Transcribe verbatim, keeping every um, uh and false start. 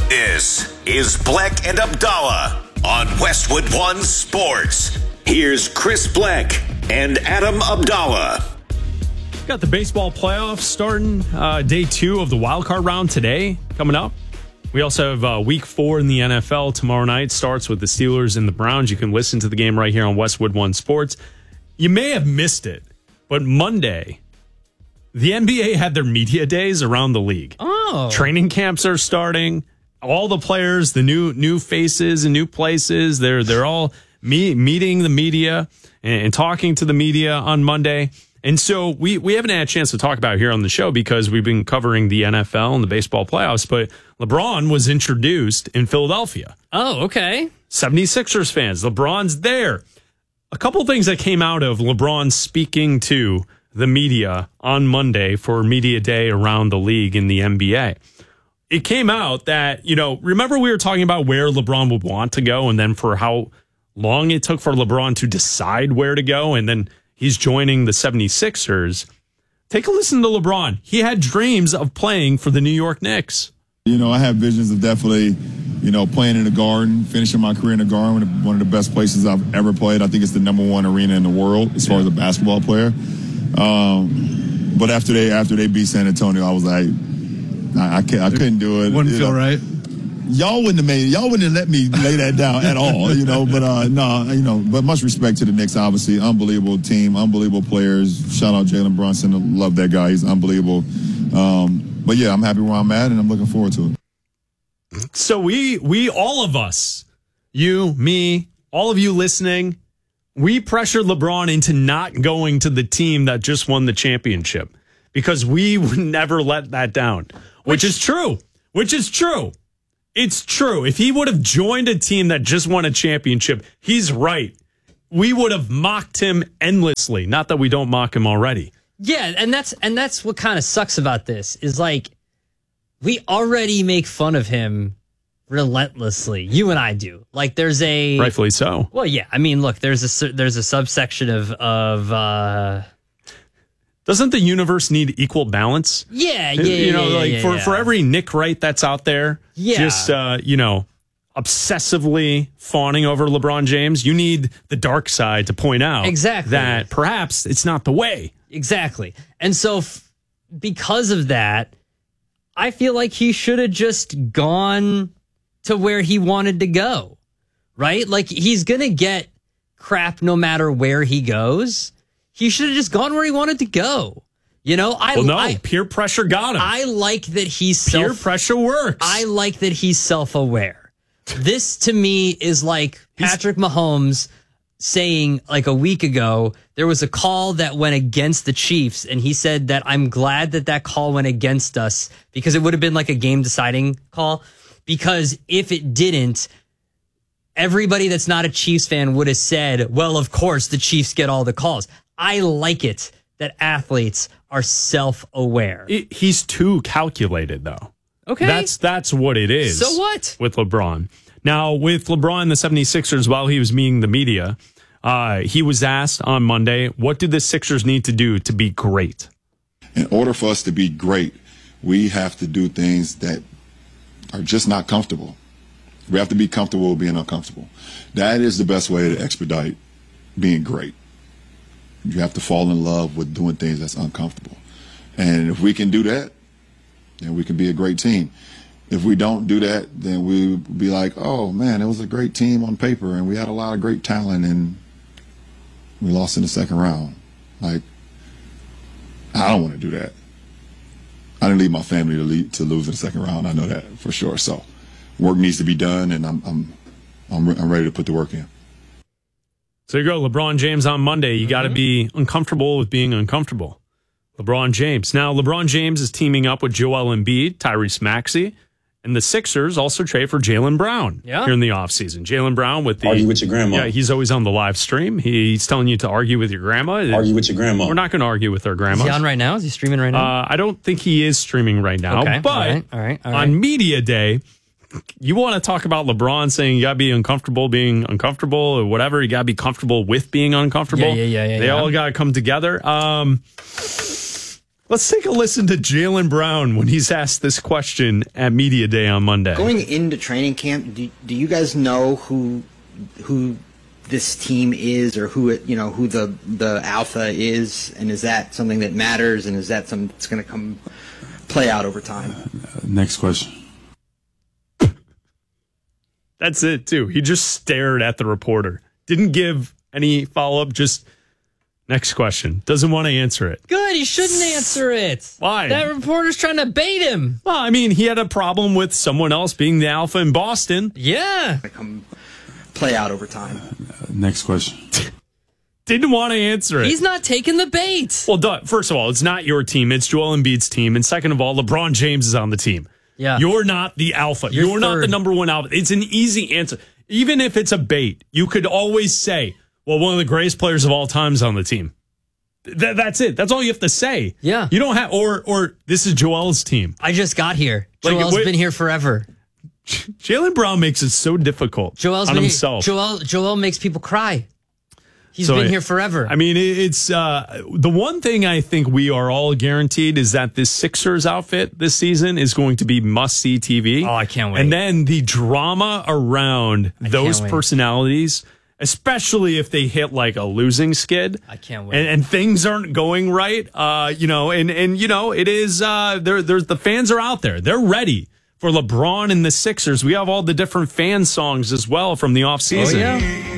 This is Bleck and Abdallah on Westwood One Sports. Here's Chris Bleck and Adam Abdallah. Got the baseball playoffs starting, uh, day two of the wild card round today coming up. We also have uh, week four in the N F L tomorrow night. Starts with the Steelers and the Browns. You can listen to the game right here on Westwood One Sports. You may have missed it, but Monday, the N B A had their media days around the league. Oh. Training camps are starting. All the players, the new new faces and new places, they're they're all me, meeting the media and, and talking to the media on Monday. And so we, we haven't had a chance to talk about it here on the show because we've been covering the N F L and the baseball playoffs, but LeBron was introduced in Philadelphia. Oh, okay. seventy-sixers fans, LeBron's there. A couple things that came out of LeBron speaking to the media on Monday for media day around the league in the N B A. It came out that, you know, remember we were talking about where LeBron would want to go and then for how long it took for LeBron to decide where to go, and then he's joining the seventy-sixers. Take a listen to LeBron. He had dreams of playing for the New York Knicks. You know, I have visions of definitely, you know, playing in the Garden, finishing my career in the Garden, one of the best places I've ever played. I think it's the number one arena in the world as far as a basketball player. Um, but after they after they beat San Antonio, I was like, I, I, can't, I couldn't do it. Wouldn't you feel know. right. Y'all wouldn't have made it. Y'all wouldn't have let me lay that down at all, you know. But uh, no, you know. But much respect to the Knicks, obviously, unbelievable team, unbelievable players. Shout out Jalen Brunson, love that guy. He's unbelievable. Um, but yeah, I'm happy where I'm at, and I'm looking forward to it. So we we all of us, you, me, all of you listening, we pressured LeBron into not going to the team that just won the championship because we would never let that down, which, which is true. Which is true. It's true. If he would have joined a team that just won a championship, he's right. We would have mocked him endlessly. Not that we don't mock him already. Yeah, and that's and that's what kind of sucks about this is like we already make fun of him relentlessly. You and I do. Like there's a rightfully so. Well, yeah. I mean, look, there's a there's a subsection of of. Uh, Doesn't the universe need equal balance? Yeah, yeah, You know, yeah, like yeah, for, yeah. for every Nick Wright that's out there, Yeah. just, uh, you know, obsessively fawning over LeBron James, you need the dark side to point out Exactly. that perhaps it's not the way. Exactly. And so f- because of that, I feel like he should have just gone to where he wanted to go, right? Like he's going to get crap no matter where he goes. He should have just gone where he wanted to go. You know, I Well, no, I, peer pressure got him. I like that he's self, peer pressure works. I like that he's self-aware. This to me is like Patrick Mahomes saying like a week ago, there was a call that went against the Chiefs. And he said that I'm glad that that call went against us because it would have been like a game deciding call. Because if it didn't, everybody that's not a Chiefs fan would have said, well, of course the Chiefs get all the calls. I like it that athletes are self-aware. It, he's too calculated, though. Okay. That's that's what it is. So what? With LeBron. Now, with LeBron and the seventy-sixers, while he was meeting the media, uh, he was asked on Monday, what do the Sixers need to do to be great? In order for us to be great, we have to do things that are just not comfortable. We have to be comfortable with being uncomfortable. That is the best way to expedite being great. You have to fall in love with doing things that's uncomfortable. And if we can do that, then we can be a great team. If we don't do that, then we'll be like, oh, man, it was a great team on paper, and we had a lot of great talent, and we lost in the second round. Like, I don't want to do that. I didn't leave my family to, lead, to lose in the second round. I know that for sure. So work needs to be done, and I'm I'm I'm, I'm ready to put the work in. So you go, LeBron James on Monday. You got to be uncomfortable with being uncomfortable. LeBron James. Now, LeBron James is teaming up with Joel Embiid, Tyrese Maxey, and the Sixers also trade for Jaylen Brown yeah. here in the offseason. Jaylen Brown with the... Argue with your grandma. Yeah, he's always on the live stream. He's telling you to argue with your grandma. Argue with your grandma. We're not going to argue with our grandma. Is he on right now? Is he streaming right now? Uh, I don't think he is streaming right now. Okay. But all right. All right. All right. on Media Day... You want to talk about LeBron saying you got to be uncomfortable being uncomfortable or whatever. You got to be comfortable with being uncomfortable. Yeah, yeah, yeah, yeah, They yeah. all got to come together. Um, Let's take a listen to Jaylen Brown when he's asked this question at Media Day on Monday. Going into training camp, do, do you guys know who who this team is, or who it, you know who the the alpha is, and is that something that matters, and is that something that's going to come play out over time? Uh, next question. That's it too. He just stared at the reporter. Didn't give any follow up. Just next question. Doesn't want to answer it. Good. He shouldn't answer it. Why? That reporter's trying to bait him. Well, I mean, he had a problem with someone else being the alpha in Boston. Yeah. Come play out over time. Uh, next question. Didn't want to answer it. He's not taking the bait. Well, duh, first of all, it's not your team. It's Joel Embiid's team. And second of all, LeBron James is on the team. Yeah. You're not the alpha. You're You're not third. the number one alpha. It's an easy answer. Even if it's a bait, you could always say, well, one of the greatest players of all time is on the team. Th- that's it. That's all you have to say. Yeah. You don't have, or or this is Joel's team. I just got here. Like, Joel's wait- been here forever. Jaylen Brown makes it so difficult Joel's on been himself. Here. Joel Joel makes people cry. He's So been I- here forever. I mean, it- it's uh, the one thing I think we are all guaranteed is that this Sixers outfit this season is going to be must-see T V. Oh, I can't wait. And then the drama around I those can't wait. personalities, especially if they hit like a losing skid. I can't wait. And, and things aren't going right. Uh, you know, and and you know, it is. Uh, there, there's the fans are out there. They're ready for LeBron and the Sixers. We have all the different fan songs as well from the offseason. Oh, yeah.